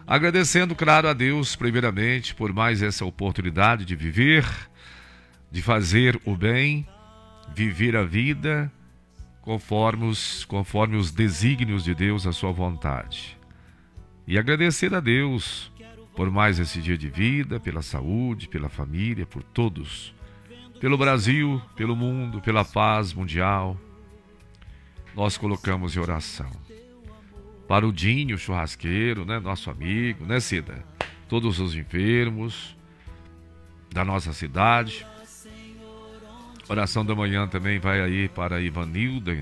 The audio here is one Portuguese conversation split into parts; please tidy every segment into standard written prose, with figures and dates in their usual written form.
Agradecendo, claro, a Deus, primeiramente, por mais essa oportunidade de viver, de fazer o bem, viver a vida conforme os desígnios de Deus, a sua vontade. E agradecer a Deus por mais esse dia de vida, pela saúde, pela família, por todos, pelo Brasil, pelo mundo, pela paz mundial. Nós colocamos em oração. Para o Dinho, churrasqueiro, né, nosso amigo, né, Cida? Todos os enfermos da nossa cidade. Oração da manhã também vai aí para a Ivanilda.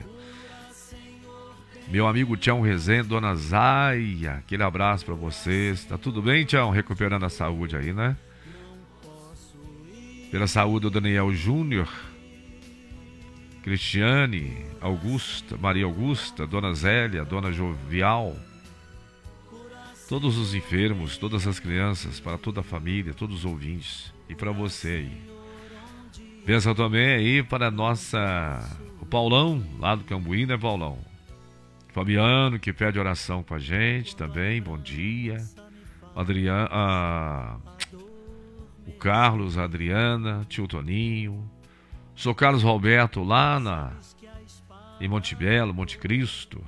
Meu amigo Tião Rezende, Dona Zaia, aquele abraço para vocês. Tá tudo bem, Tião? Recuperando a saúde aí, né? Pela saúde do Daniel Júnior, Cristiane, Augusta, Maria Augusta, Dona Zélia, Dona Jovial, todos os enfermos, todas as crianças, para toda a família, todos os ouvintes e para você aí. Bênção também aí para o Paulão, lá do Cambuí, né, Paulão? Fabiano, que pede oração com a gente também, bom dia. O Carlos, a Adriana, tio Toninho. Sou Carlos Roberto lá em Monte Belo, Monte Cristo.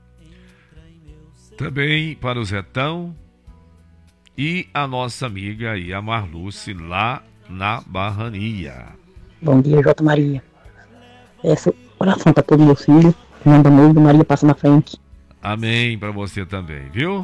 Também para o Zetão e a nossa amiga aí, a Marluce, lá na Barrania. Bom dia, J. Maria. Essa oração para todo meu filho. Manda mesmo, Maria passa na frente. Amém para você também, viu?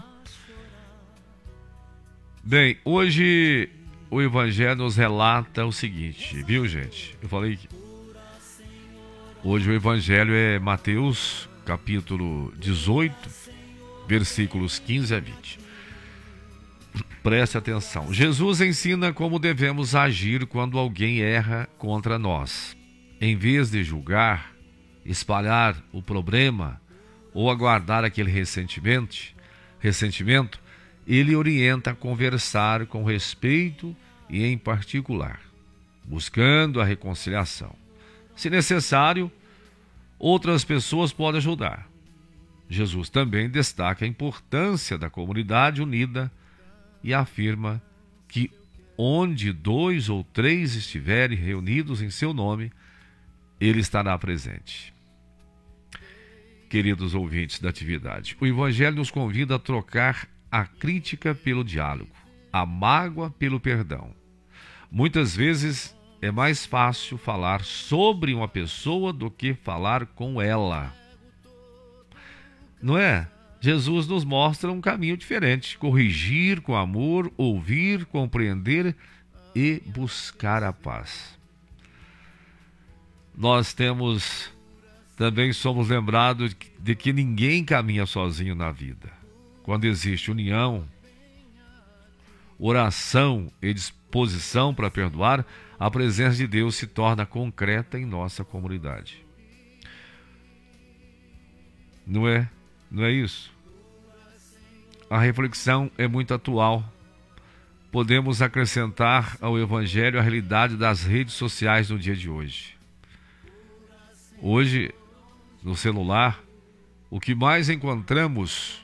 Bem, hoje o Evangelho nos relata o seguinte, viu, gente? Eu falei que hoje o Evangelho é Mateus, capítulo 18, versículos 15 a 20. Preste atenção. Jesus ensina como devemos agir quando alguém erra contra nós. Em vez de julgar, espalhar o problema ou aguardar aquele ressentimento, ele orienta a conversar com respeito e em particular, buscando a reconciliação. Se necessário, outras pessoas podem ajudar. Jesus também destaca a importância da comunidade unida e afirma que onde 2 ou 3 estiverem reunidos em seu nome, ele estará presente. Queridos ouvintes da atividade, o Evangelho nos convida a trocar a crítica pelo diálogo, a mágoa pelo perdão. Muitas vezes é mais fácil falar sobre uma pessoa do que falar com ela. Não é? Jesus nos mostra um caminho diferente: corrigir com amor, ouvir, compreender e buscar a paz. Nós também somos lembrados de que ninguém caminha sozinho na vida. Quando existe união, oração e disposição para perdoar, a presença de Deus se torna concreta em nossa comunidade. Não é isso? A reflexão é muito atual. Podemos acrescentar ao Evangelho a realidade das redes sociais no dia de hoje. Hoje, no celular, o que mais encontramos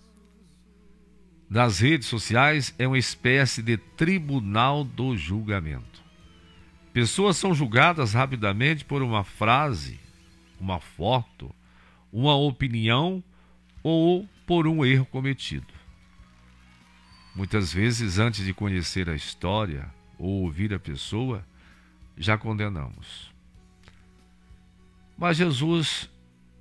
nas redes sociais é uma espécie de tribunal do julgamento. Pessoas são julgadas rapidamente por uma frase, uma foto, uma opinião ou por um erro cometido. Muitas vezes, antes de conhecer a história ou ouvir a pessoa, já condenamos. Mas Jesus,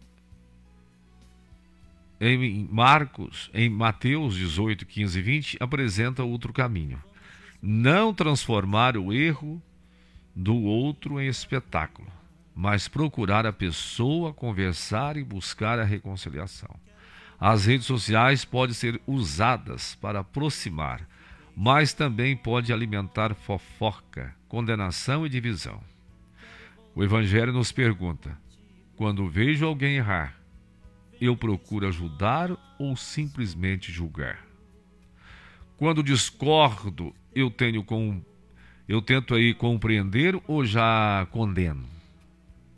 em Mateus 18, 15 e 20, apresenta outro caminho. Não transformar o erro do outro em espetáculo, mas procurar a pessoa, conversar e buscar a reconciliação. As redes sociais podem ser usadas para aproximar, mas também pode alimentar fofoca, condenação e divisão. O Evangelho nos pergunta: quando vejo alguém errar, eu procuro ajudar ou simplesmente julgar? Quando discordo, eu tento aí compreender ou já condeno?